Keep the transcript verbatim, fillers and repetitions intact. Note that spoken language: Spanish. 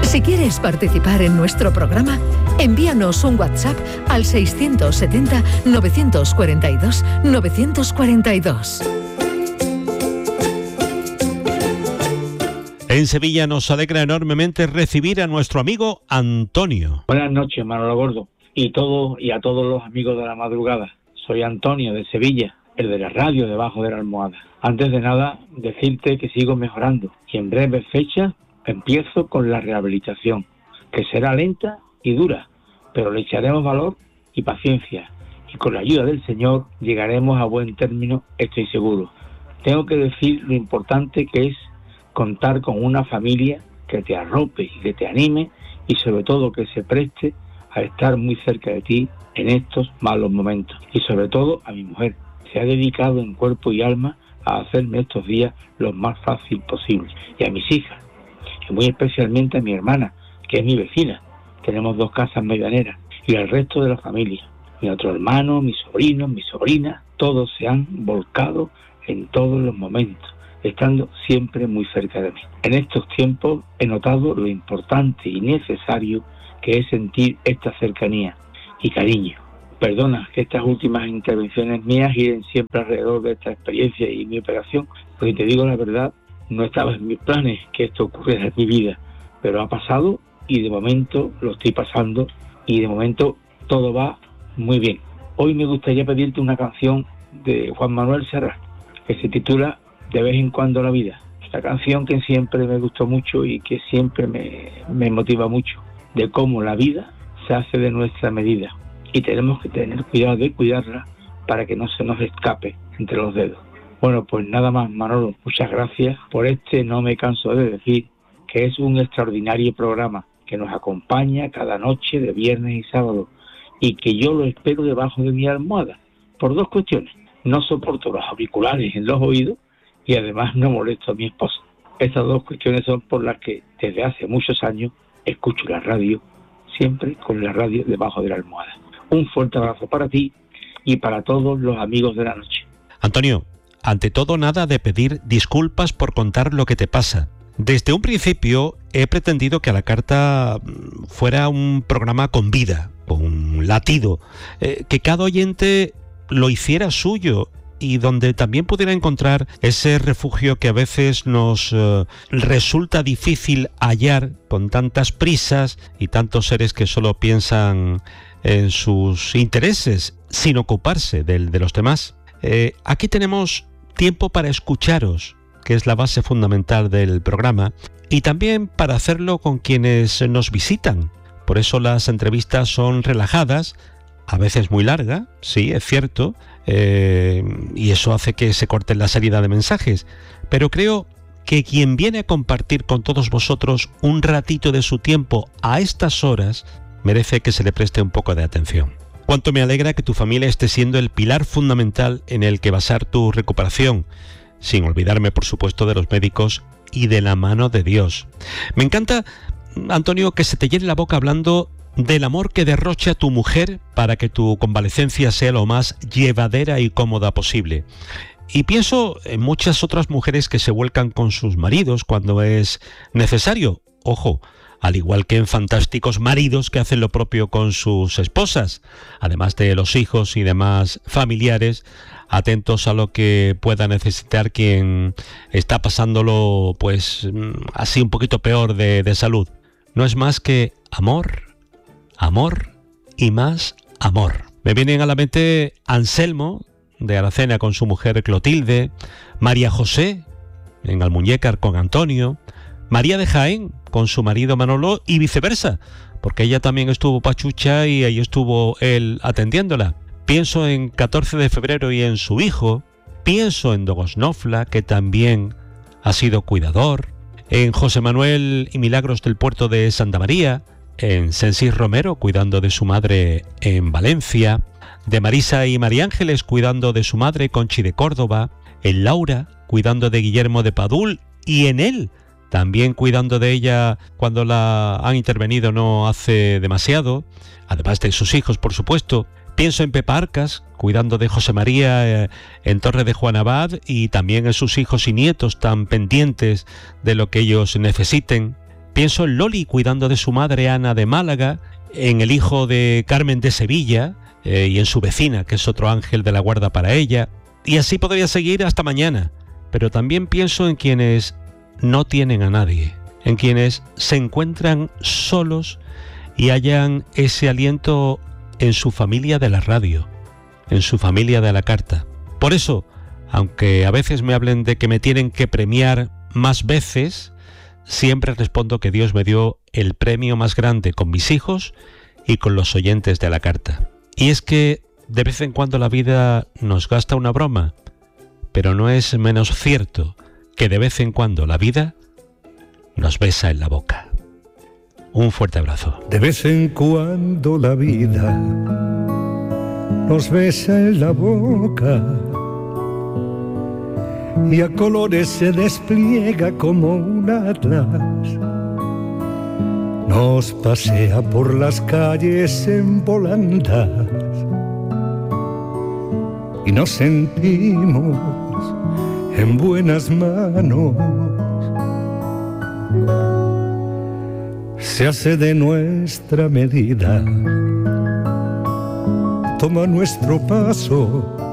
Si quieres participar en nuestro programa, envíanos un WhatsApp al seiscientos setenta, novecientos cuarenta y dos, novecientos cuarenta y dos. En Sevilla nos alegra enormemente recibir a nuestro amigo Antonio. Buenas noches, Manolo Gordo, y todo y a todos los amigos de la madrugada. Soy Antonio de Sevilla, el de la radio debajo de la almohada. Antes de nada, decirte que sigo mejorando y en breves fechas empiezo con la rehabilitación, que será lenta y dura, pero le echaremos valor y paciencia, y con la ayuda del Señor llegaremos a buen término, estoy seguro. Tengo que decir lo importante que es contar con una familia que te arrope y que te anime, y sobre todo que se preste a estar muy cerca de ti en estos malos momentos. Y sobre todo a mi mujer, se ha dedicado en cuerpo y alma a hacerme estos días lo más fácil posible. Y a mis hijas, y muy especialmente a mi hermana, que es mi vecina. Tenemos dos casas medianeras. Y al resto de la familia. Mi otro hermano, mis sobrinos, mis sobrinas, todos se han volcado en todos los momentos, estando siempre muy cerca de mí. En estos tiempos he notado lo importante y necesario que es sentir esta cercanía y cariño. Perdona que estas últimas intervenciones mías giren siempre alrededor de esta experiencia y mi operación, porque te digo la verdad, no estaba en mis planes que esto ocurriera en mi vida, pero ha pasado y de momento lo estoy pasando y de momento todo va muy bien. Hoy me gustaría pedirte una canción de Juan Manuel Serrat que se titula De vez en cuando la vida. Esta canción que siempre me gustó mucho y que siempre me, me motiva mucho, de cómo la vida se hace de nuestra medida y tenemos que tener cuidado de cuidarla para que no se nos escape entre los dedos. Bueno, pues nada más, Manolo, muchas gracias por este, no me canso de decir, que es un extraordinario programa que nos acompaña cada noche de viernes y sábado y que yo lo espero debajo de mi almohada, por dos cuestiones. No soporto los auriculares en los oídos y además no molesto a mi esposa. Estas dos cuestiones son por las que desde hace muchos años escucho la radio, siempre con la radio debajo de la almohada. Un fuerte abrazo para ti y para todos los amigos de la noche. Antonio, ante todo nada de pedir disculpas por contar lo que te pasa. Desde un principio he pretendido que a la carta fuera un programa con vida, con latido, eh, que cada oyente lo hiciera suyo y donde también pudiera encontrar ese refugio que a veces nos eh, resulta difícil hallar con tantas prisas y tantos seres que solo piensan en sus intereses sin ocuparse del, de los demás. Eh, aquí tenemos tiempo para escucharos, que es la base fundamental del programa, y también para hacerlo con quienes nos visitan. Por eso las entrevistas son relajadas, a veces muy largas, sí, es cierto, eh, y eso hace que se corte la salida de mensajes, pero creo que quien viene a compartir con todos vosotros un ratito de su tiempo a estas horas merece que se le preste un poco de atención. Cuánto me alegra que tu familia esté siendo el pilar fundamental en el que basar tu recuperación, sin olvidarme, por supuesto, de los médicos y de la mano de Dios. Me encanta, Antonio, que se te llene la boca hablando del amor que derrocha tu mujer para que tu convalecencia sea lo más llevadera y cómoda posible. Y pienso en muchas otras mujeres que se vuelcan con sus maridos cuando es necesario. Ojo, al igual que en fantásticos maridos que hacen lo propio con sus esposas, además de los hijos y demás familiares, atentos a lo que pueda necesitar quien está pasándolo, pues, así un poquito peor de, de salud. No es más que amor, amor y más amor. Me vienen a la mente Anselmo, de Aracena con su mujer Clotilde, María José, en Almuñécar con Antonio, María de Jaén con su marido Manolo y viceversa, porque ella también estuvo pachucha y ahí estuvo él atendiéndola. Pienso en catorce de febrero y en su hijo, pienso en Dogosnofla, que también ha sido cuidador, en José Manuel y Milagros del puerto de Santa María, en Sensís Romero cuidando de su madre en Valencia, de Marisa y María Ángeles cuidando de su madre Conchi de Córdoba, en Laura cuidando de Guillermo de Padul y en él también cuidando de ella cuando la han intervenido no hace demasiado, además de sus hijos, por supuesto. Pienso en Pepa Arcas, cuidando de José María eh, en Torre de Juan Abad y también en sus hijos y nietos tan pendientes de lo que ellos necesiten. Pienso en Loli cuidando de su madre Ana de Málaga, en el hijo de Carmen de Sevilla eh, y en su vecina, que es otro ángel de la guarda para ella. Y así podría seguir hasta mañana. Pero también pienso en quienes no tienen a nadie, en quienes se encuentran solos y hallan ese aliento en su familia de la radio, en su familia de la carta. Por eso, aunque a veces me hablen de que me tienen que premiar más veces, siempre respondo que Dios me dio el premio más grande con mis hijos y con los oyentes de la carta. Y es que de vez en cuando la vida nos gasta una broma, pero no es menos cierto que de vez en cuando la vida nos besa en la boca. Un fuerte abrazo. De vez en cuando la vida nos besa en la boca y a colores se despliega como un atlas. Nos pasea por las calles en volandas y nos sentimos en buenas manos. Se hace de nuestra medida, toma nuestro paso